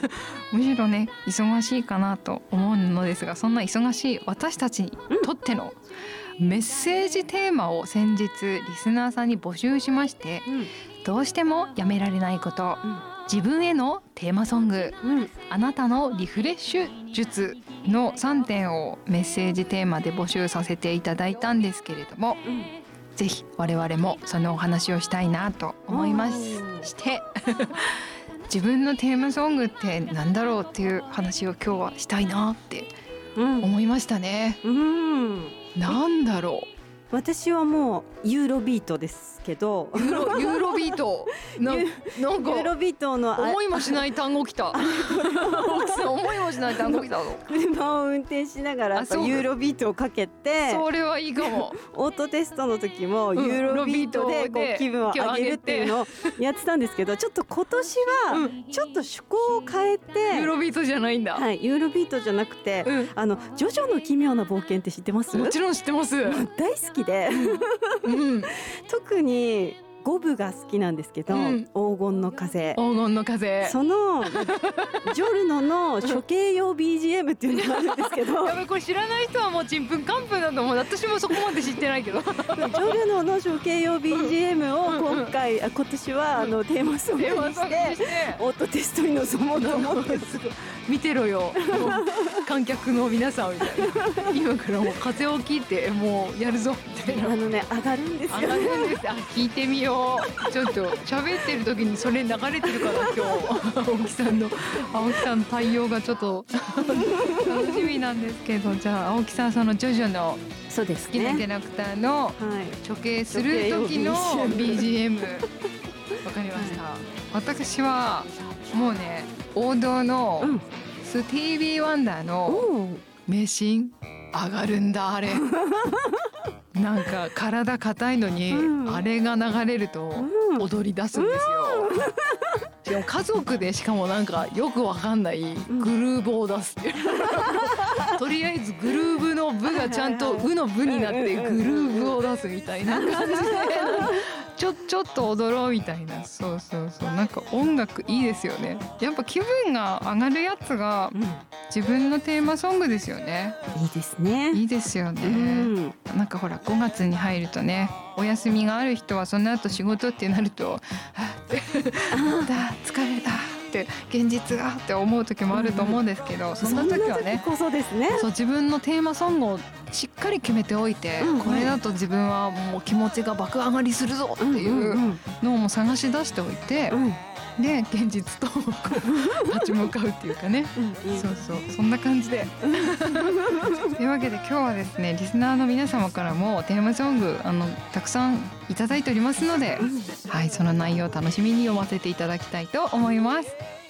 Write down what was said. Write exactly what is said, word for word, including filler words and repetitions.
むしろね忙しいかなと思うのですが、そんな忙しい私たちにとってのメッセージテーマを先日リスナーさんに募集しまして、うん、どうしてもやめられないこと、うん、自分へのテーマソング、うん、あなたのリフレッシュ術のさんてんをメッセージテーマで募集させていただいたんですけれども、うん、ぜひ我々もそのお話をしたいなと思いまして自分のテーマソングってなんだろうっていう話を今日はしたいなって思いましたね、うんうん、なんだろう。 私はもうユーロビートですけど、 ユーロ、ユーロビートな、なんかユーロビートの思いもしない単語きた思いもしない単語きたの。 車を運転しながらユーロビートをかけて、 それはいいかも。 オートテストの時もユーロビートでこう気分を上げるっていうのをやってたんですけど、ちょっと今年はちょっと趣向を変えて、 ユーロビートじゃないんだ。 はい、ユーロビートじゃなくて、うん、あのジョジョの奇妙な冒険って知ってます？ もちろん知ってます。 大好きで、うん、特にごぶが好きなんですけど、うん、黄金の風黄金の風そのジョルノの処刑用 ビージーエム っていうのがあるんですけどやばい、これ知らない人はもうちんぷんかんぷんだと思う。私もそこまで知ってないけどジョルノの処刑用 ビージーエム を今回、うん、今年はあのテーマソングにしてオートテストに臨もうと思って見てろよ観客の皆さんみたいな今からもう風を切ってもうやるぞみたいな。 あのね上がるんですよ、ね、 上がるんです。あ、聞いてみよう。ちょっと喋ってる時にそれ流れてるから今日青木さんの青木さんの対応がちょっと楽しみなんですけど、じゃあ青木さんそのジョジョの好きなキャラクターの処刑する時の ビージーエム わかりました、はい、私はもうね王道のスティービー・ワンダーの名シーン上がるんだあれなんか体硬いのに、うん、あれが流れると踊り出すんですよ、うん、しかも家族でしかもなんかよくわかんないグルーブを出すっていうとりあえずグルーブの部がちゃんとウの部になってグルーブを出すみたいな感じでちょ、ちょっと踊ろうみたいな。そうそうそう、なんか音楽いいですよね。やっぱ気分が上がるやつが自分のテーマソングですよね。 いいですね。 いいですよね、うん、なんかほらごがつに入るとね、お休みがある人はその後仕事ってなるとはぁってあだ疲れたって現実がって思う時もあると思うんですけど、うん、そんな時はね、 こそですね、 そう自分のテーマソングをしっかり決めておいて、うんうん、これだと自分はもう気持ちが爆上がりするぞっていうのをも探し出しておいて、うんうんうん、で現実と立ち向かうっていうかねうん、うん、そうそうそんな感じでというわけで今日はですねリスナーの皆様からもテーマソングあのたくさんいただいておりますので、うん、はい、その内容を楽しみに読ませていただきたいと思います。